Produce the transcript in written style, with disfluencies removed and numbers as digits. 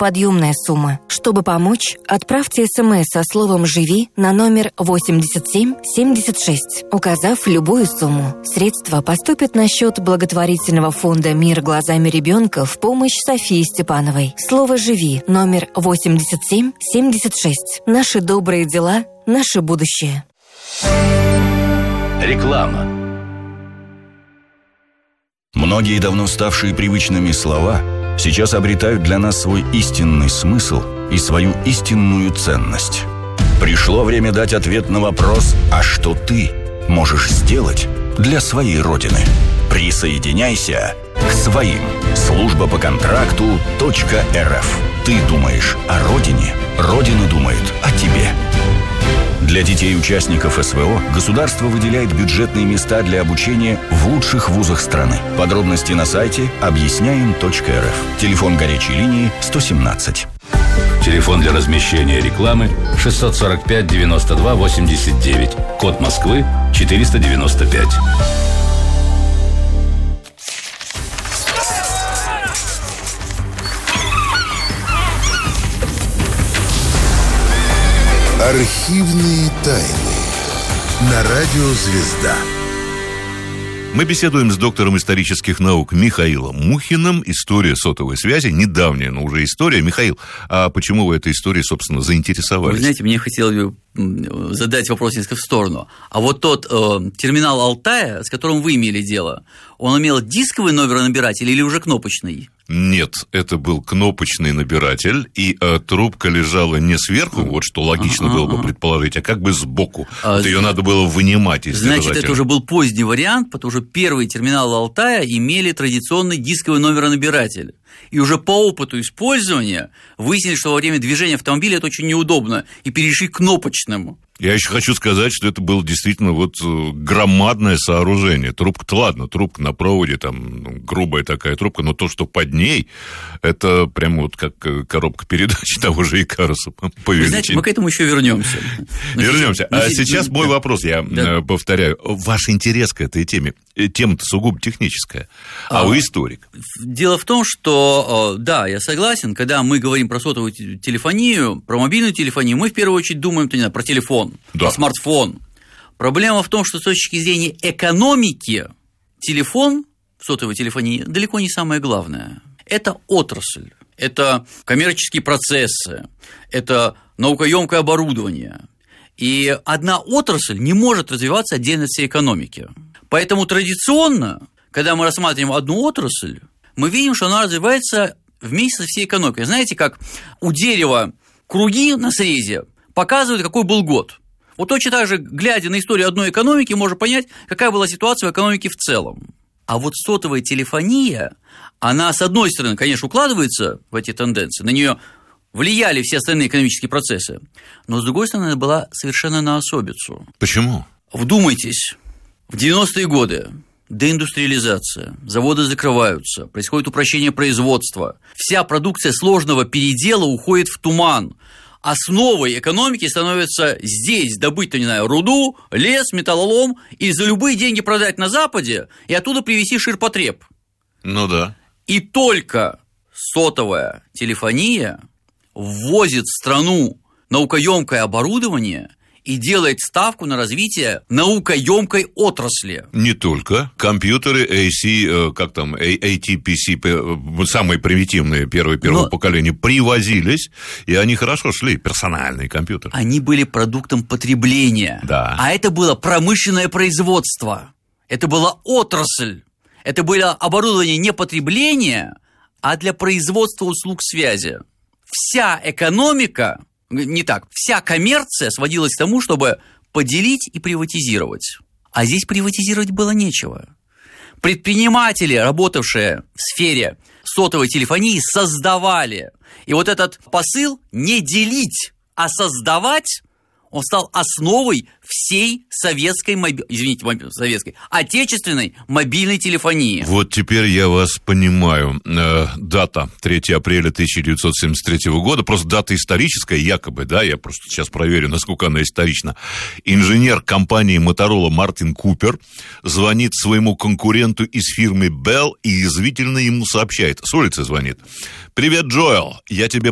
неподъемная сумма. Чтобы помочь, отправьте СМС со словом «Живи» на номер 8776, указав любую сумму. Средства поступят на счет благотворительного фонда «Мир глазами ребенка» в помощь Софии Степановой. Слово «Живи» номер 8776. Наши добрые дела, наше будущее. Реклама. Многие давно ставшие привычными слова сейчас обретают для нас свой истинный смысл и свою истинную ценность. Пришло время дать ответ на вопрос: а что ты можешь сделать для своей Родины? Присоединяйся к своим. Служба по контракту .рф. Ты думаешь о Родине, Родина думает о тебе. Для детей-участников СВО государство выделяет бюджетные места для обучения в лучших вузах страны. Подробности на сайте объясняем.рф. Телефон горячей линии 117. Телефон для размещения рекламы 645 92 89. Код Москвы 495. Архивные тайны на радио «Звезда». Мы беседуем с доктором исторических наук Михаилом Мухиным. История сотовой связи, недавняя, но уже история. Михаил, а почему вы этой историей, собственно, заинтересовались? Вы знаете, мне хотелось бы задать вопрос несколько в сторону. А вот тот терминал Алтая, с которым вы имели дело, он имел дисковый номеронабиратель или уже кнопочный? Нет, это был кнопочный набиратель, и трубка лежала не сверху, вот что логично было бы предположить, а как бы сбоку. Вот ее надо было вынимать из держателя. Значит, это уже был поздний вариант, потому что первые терминалы Алтая имели традиционный дисковый номеронабиратель. И уже по опыту использования выяснили, что во время движения автомобиля это очень неудобно, и перешли к кнопочному. Я еще хочу сказать, что это было действительно вот громадное сооружение. Трубка-то ладно, трубка на проводе, там грубая такая трубка, но то, что под ней, это прямо вот как коробка передач того же Икаруса по величине. Знаете, мы к этому еще вернемся. Вернемся. А сейчас мой вопрос, я повторяю. Ваш интерес к этой теме, тема-то сугубо техническая, а вы историк. Дело в том, что, да, я согласен, когда мы говорим про сотовую телефонию, про мобильную телефонию, мы в первую очередь думаем, не знаю, про телефон. Да. Смартфон. Проблема в том, что с точки зрения экономики телефон, сотовой телефонии, далеко не самое главное. Это отрасль, это коммерческие процессы, это наукоемкое оборудование. И одна отрасль не может развиваться отдельно от всей экономики. Поэтому традиционно, когда мы рассматриваем одну отрасль, мы видим, что она развивается вместе со всей экономикой. Знаете, как у дерева круги на срезе показывают, какой был год. Вот точно так же, глядя на историю одной экономики, можно понять, какая была ситуация в экономике в целом. А вот сотовая телефония, она, с одной стороны, конечно, укладывается в эти тенденции, на нее влияли все остальные экономические процессы, но, с другой стороны, она была совершенно на особицу. Почему? Вдумайтесь, в 90-е годы деиндустриализация, заводы закрываются, происходит упрощение производства, вся продукция сложного передела уходит в туман. Основой экономики становится здесь добыть, не знаю, руду, лес, металлолом и за любые деньги продать на Западе и оттуда привезти ширпотреб. Ну да. И только сотовая телефония ввозит в страну наукоемкое оборудование и делает ставку на развитие наукоемкой отрасли. Не только. Компьютеры ATPC, самые примитивные первого поколения, привозились, и они хорошо шли, персональные компьютеры. Они были продуктом потребления. Да. А это было промышленное производство. Это была отрасль. Это было оборудование не потребления, а для производства услуг связи. Вся экономика... Не так. Вся коммерция сводилась к тому, чтобы поделить и приватизировать. А здесь приватизировать было нечего. Предприниматели, работавшие в сфере сотовой телефонии, создавали. И вот этот посыл не делить, а создавать, он стал основой всей отечественной мобильной телефонии. Вот теперь я вас понимаю. Дата 3 апреля 1973 года, просто дата историческая, якобы, да, я просто сейчас проверю, насколько она исторична. Инженер компании Motorola Мартин Купер звонит своему конкуренту из фирмы Bell и язвительно ему сообщает, с улицы звонит: «Привет, Джоэл, я тебе